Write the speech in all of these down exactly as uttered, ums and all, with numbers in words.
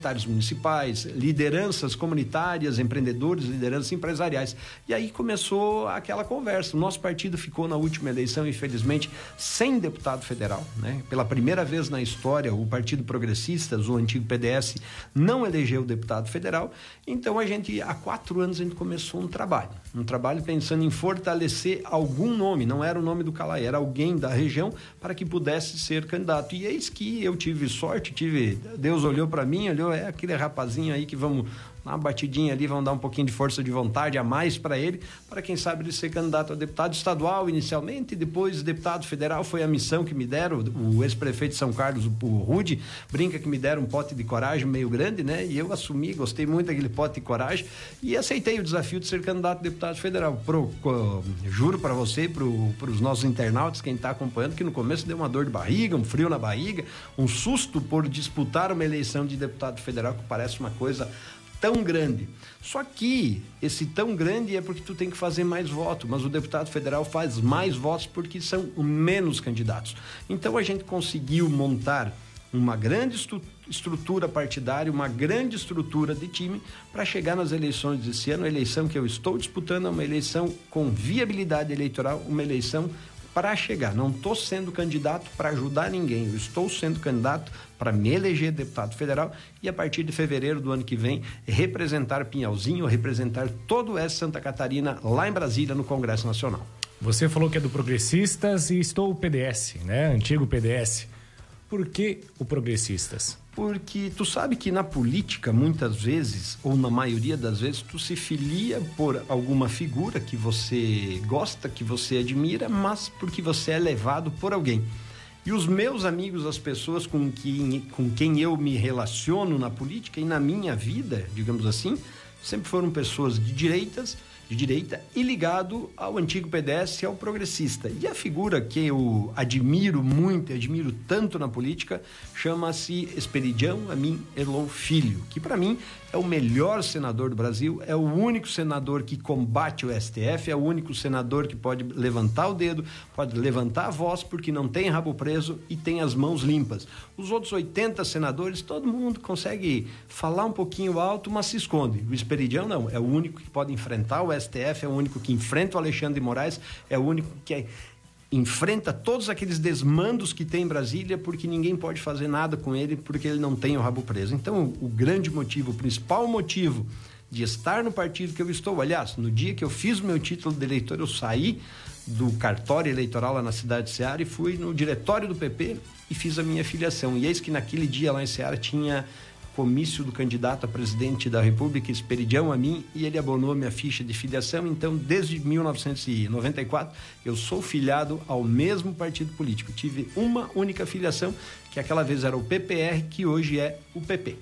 secretários municipais, lideranças comunitárias, empreendedores, lideranças empresariais. E aí começou aquela conversa. O nosso partido ficou na última eleição, infelizmente, sem deputado federal, né? Pela primeira vez na história, o Partido Progressistas, o antigo P D S, não elegeu deputado federal. Então, a gente, há quatro anos, a gente começou um trabalho. Um trabalho pensando em fortalecer algum nome. Não era o nome do Calai, era alguém da região para que pudesse ser candidato. E eis que eu tive sorte, tive... Deus olhou para mim, olhou, é aquele rapazinho aí que vamos dar uma batidinha ali, vamos dar um pouquinho de força de vontade a mais para ele, para quem sabe ele ser candidato a deputado estadual inicialmente, depois deputado federal. Foi a missão que me deram. O ex-prefeito de São Carlos, o Rude, brinca que me deram um pote de coragem meio grande, né? E eu assumi, gostei muito daquele pote de coragem e aceitei o desafio de ser candidato a deputado federal. Pro, pro, juro para você, para os nossos internautas, quem está acompanhando, que no começo deu uma dor de barriga, um frio na barriga, um susto por disputar uma eleição de deputado federal, que parece uma coisa tão grande. Só que esse tão grande é porque tu tem que fazer mais votos, mas o deputado federal faz mais votos porque são menos candidatos. Então a gente conseguiu montar uma grande estru- estrutura partidária, uma grande estrutura de time para chegar nas eleições desse ano. A eleição que eu estou disputando é uma eleição com viabilidade eleitoral, uma eleição para chegar. Não estou sendo candidato para ajudar ninguém, eu estou sendo candidato para me eleger deputado federal e a partir de fevereiro do ano que vem representar Pinhalzinho, representar todo o oeste de Santa Catarina lá em Brasília no Congresso Nacional. Você falou que é do Progressistas e estou o P D S, né? Antigo P D S. Por que o Progressistas? Porque tu sabe que na política, muitas vezes, ou na maioria das vezes, tu se filia por alguma figura que você gosta, que você admira, mas porque você é levado por alguém. E os meus amigos, as pessoas com quem, com quem eu me relaciono na política e na minha vida, digamos assim, sempre foram pessoas de direitas, de direita e ligado ao antigo P D S e ao progressista. E a figura que eu admiro muito, admiro tanto na política, chama-se Esperidião Amin Erlon Filho, que para mim é o melhor senador do Brasil, é o único senador que combate o S T F, é o único senador que pode levantar o dedo, pode levantar a voz, porque não tem rabo preso e tem as mãos limpas. Os outros oitenta senadores, todo mundo consegue falar um pouquinho alto, mas se esconde. O Esperidião não, é o único que pode enfrentar o S T F, é o único que enfrenta o Alexandre de Moraes, é o único que é... enfrenta todos aqueles desmandos que tem em Brasília, porque ninguém pode fazer nada com ele, porque ele não tem o rabo preso. Então, o grande motivo, o principal motivo de estar no partido que eu estou, aliás, no dia que eu fiz o meu título de eleitor, eu saí do cartório eleitoral lá na cidade de Ceará e fui no diretório do P P e fiz a minha filiação. E eis que naquele dia lá em Ceará tinha comício do candidato a presidente da República, Esperidião Amin, e ele abonou minha ficha de filiação. Então, desde mil novecentos e noventa e quatro, eu sou filiado ao mesmo partido político. Tive uma única filiação, que aquela vez era o P P R, que hoje é o P P.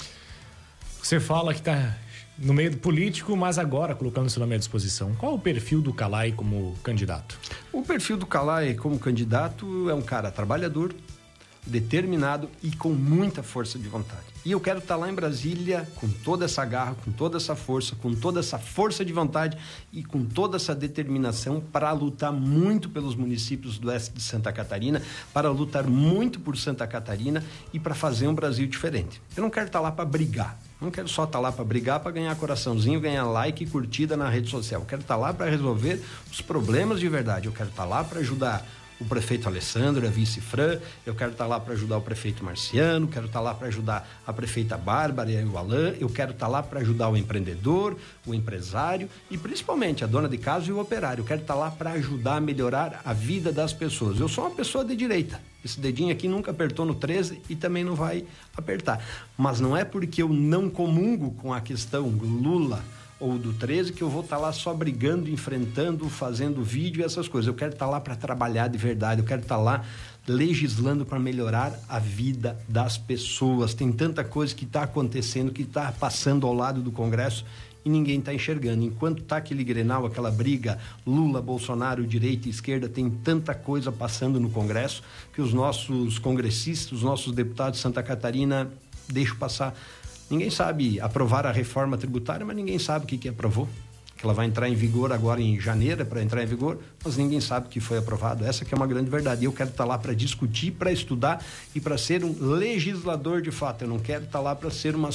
Você fala que está no meio do político, mas agora colocando-se na minha disposição. Qual o perfil do Calai como candidato? O perfil do Calai como candidato é um cara trabalhador, determinado e com muita força de vontade. E eu quero estar lá em Brasília com toda essa garra, com toda essa força, com toda essa força de vontade e com toda essa determinação para lutar muito pelos municípios do oeste de Santa Catarina, para lutar muito por Santa Catarina e para fazer um Brasil diferente. Eu não quero estar lá para brigar. Não quero só estar lá para brigar, para ganhar coraçãozinho, ganhar like e curtida na rede social. Eu quero estar lá para resolver os problemas de verdade. Eu quero estar lá para ajudar o prefeito Alessandro, a vice Fran, eu quero estar lá para ajudar o prefeito Marciano, quero estar lá para ajudar a prefeita Bárbara e o Alain, eu quero estar lá para ajudar o empreendedor, o empresário e principalmente a dona de casa e o operário. Eu quero estar lá para ajudar a melhorar a vida das pessoas. Eu sou uma pessoa de direita, esse dedinho aqui nunca apertou no treze e também não vai apertar, mas não é porque eu não comungo com a questão Lula ou do treze, que eu vou estar lá só brigando, enfrentando, fazendo vídeo e essas coisas. Eu quero estar lá para trabalhar de verdade, eu quero estar lá legislando para melhorar a vida das pessoas. Tem tanta coisa que está acontecendo, que está passando ao lado do Congresso e ninguém está enxergando. Enquanto está aquele Grenal, aquela briga Lula, Bolsonaro, direita e esquerda, tem tanta coisa passando no Congresso que os nossos congressistas, os nossos deputados de Santa Catarina deixam passar. Ninguém sabe aprovar a reforma tributária, mas ninguém sabe o que que aprovou. que ela vai entrar em vigor agora em janeiro, para entrar em vigor, mas ninguém sabe o que foi aprovado. Essa que é uma grande verdade. Eu quero estar lá para discutir, para estudar e para ser um legislador de fato. Eu não quero estar lá para ser uma